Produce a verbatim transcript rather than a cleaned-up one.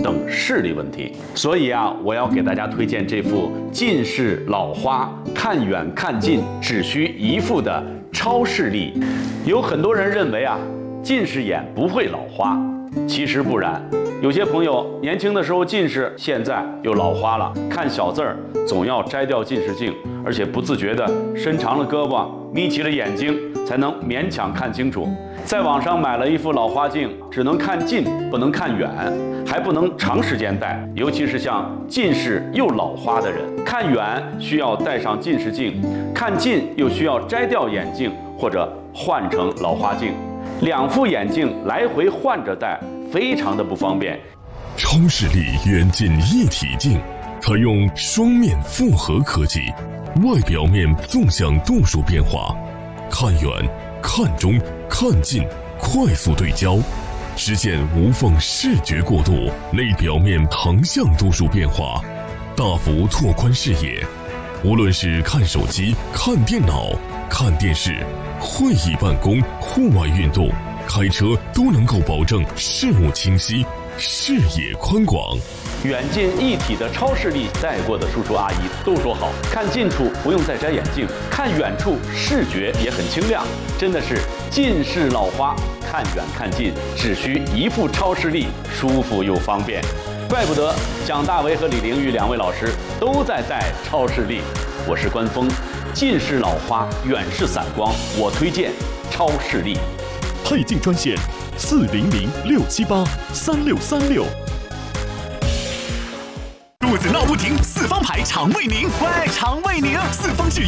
等视力问题。所以啊，我要给大家推荐这副近视老花、看远看近只需一副的超视力。有很多人认为啊，近视眼不会老花，其实不然。有些朋友年轻的时候近视，现在又老花了，看小字儿总要摘掉近视镜，而且不自觉地伸长了胳膊，眯起了眼睛，才能勉强看清楚。在网上买了一副老花镜，只能看近，不能看远，还不能长时间戴，尤其是像近视又老花的人，看远需要戴上近视镜，看近又需要摘掉眼镜或者换成老花镜，两副眼镜来回换着戴，非常的不方便。 超视力远近一体镜采用双面复合科技，外表面纵向度数变化，看远、看中、看近快速对焦，实现无缝视觉过渡；内表面横向度数变化，大幅拓宽视野。无论是看手机、看电脑、看电视、会议办公、户外运动、开车都能够保证视物清晰、视野宽广。 远近一体的超视力，戴过的叔叔阿姨都说好，看近处不用再摘眼镜，看远处视觉也很清亮，真的是近视老花，看远看近只需一副超视力，舒服又方便。怪不得蒋大为和李玲玉两位老师都在戴超视力。我是关峰，近视老花，远视散光，我推荐超视力。 配镜专线四零零六七八三六三六。肚子闹不停，四方牌肠胃宁，喂，肠胃宁，四方是